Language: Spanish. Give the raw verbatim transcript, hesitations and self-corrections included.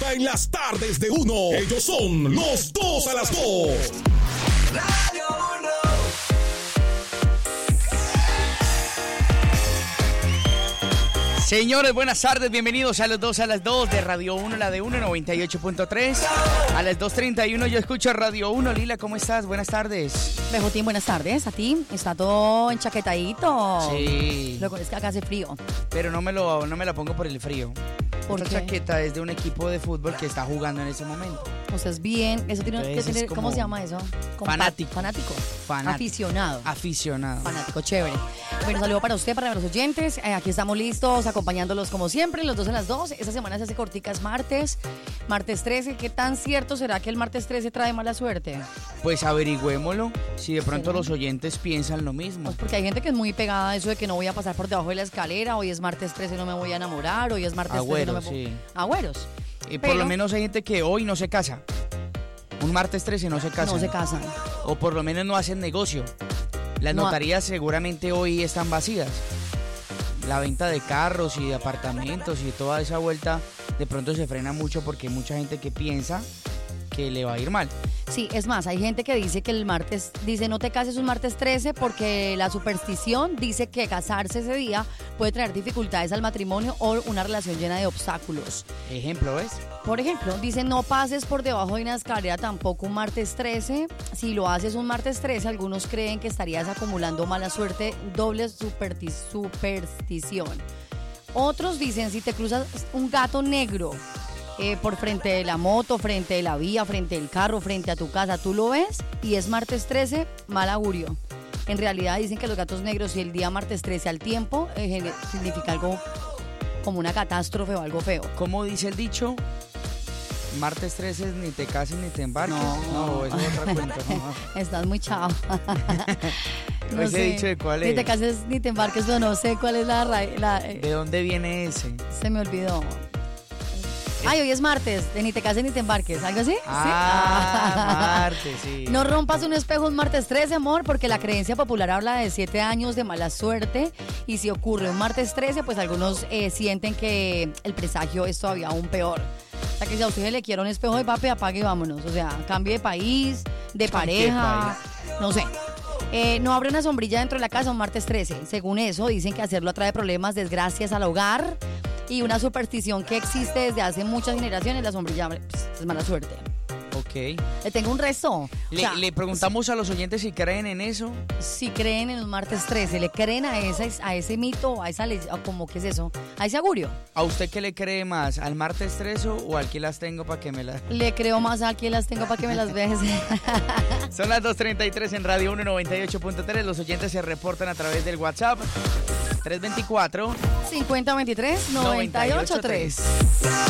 toca en las tardes de uno. Ellos son los dos a las dos. Radio Uno. Señores, buenas tardes, bienvenidos a los dos a las dos de Radio uno, la de uno, noventa y ocho punto tres. A las dos treinta y uno yo escucho Radio uno. Lila, ¿cómo estás? Buenas tardes. Bejotín, buenas tardes. ¿A ti? Está todo enchaquetadito. Sí. Luego es que acá hace frío. Pero no me, lo, no me la pongo por el frío. ¿Por Esta qué? chaqueta es de un equipo de fútbol que está jugando en ese momento. O sea, es bien. Eso tiene que Entonces, tener. es como ¿Cómo se llama eso? Como fanático. fa- Fanático. Fanático. Aficionado. Aficionado. Fanático, chévere. Bueno, saludo para usted, para los oyentes. Eh, aquí estamos listos, acompañándolos como siempre, los dos a las dos. Esta semana se hace cortica, es martes. Martes trece. ¿Qué tan cierto será que el martes trece trae mala suerte? Pues averigüémoslo, si de pronto Sí. los oyentes piensan lo mismo. Pues porque hay gente que es muy pegada a eso de que no voy a pasar por debajo de la escalera. Hoy es martes trece, no me voy a enamorar. Hoy es martes trece, no me Agüeros, puedo... sí. Agüeros. Y por Pero lo menos hay gente que hoy no se casa. Un martes trece no se casa. no se casan. O por lo menos no hacen negocio. Las No ha- notarías seguramente hoy están vacías. La venta de carros y de apartamentos y toda esa vuelta de pronto se frena mucho porque hay mucha gente que piensa que le va a ir mal. Sí, es más, hay gente que dice que el martes, dice no te cases un martes trece porque la superstición dice que casarse ese día puede traer dificultades al matrimonio o una relación llena de obstáculos. Ejemplo, ¿ves? Por ejemplo, dice no pases por debajo de una escalera tampoco un martes trece. Si lo haces un martes trece, algunos creen que estarías acumulando mala suerte, doble superti- superstición. Otros dicen si te cruzas un gato negro eh, por frente de la moto, frente de la vía, frente del carro, frente a tu casa, tú lo ves y es martes trece, mal augurio. En realidad dicen que los gatos negros y el día martes trece al tiempo eh, gene- significa algo como una catástrofe o algo feo. ¿Cómo dice el dicho? Martes trece ni te cases ni te embarques. No. No, eso es otra cuenta. No. Estás muy chavo. ¿Ese dicho de cuál Ni es? te cases ni te embarques, pero no sé cuál es la raíz. La, eh, ¿De dónde viene ese? se me olvidó. Ay, hoy es martes, de ni te cases ni te embarques, ¿algo así? Ah, ¿Sí? martes, sí. No rompas un espejo un martes trece, amor, porque la creencia popular habla de siete años de mala suerte. Y si ocurre un martes trece, pues algunos eh, sienten que el presagio es todavía aún peor. O sea, que si a usted le quiere un espejo de papi, apague y vámonos. O sea, cambie de país, de Cambie de pareja, no sé. Eh, no abre una sombrilla dentro de la casa un martes trece. Según eso, dicen que hacerlo atrae problemas, desgracias al hogar. Y una superstición que existe desde hace muchas generaciones, la sombrilla pues, es mala suerte. Ok. Le tengo un resto. O Le, sea, le preguntamos a los oyentes si creen en eso. si creen en el martes trece, ¿le creen a, esa, a ese mito, a esa ley, a como que es eso, a ese augurio? ¿A usted qué le cree más? ¿Al martes trece o al que las tengo para que me las... Le creo más a quien las tengo para que me las veas. Son las dos treinta y tres en Radio uno noventa y ocho punto tres. Los oyentes se reportan a través del WhatsApp tres veinticuatro cincuenta veintitrés noventa y ocho tres.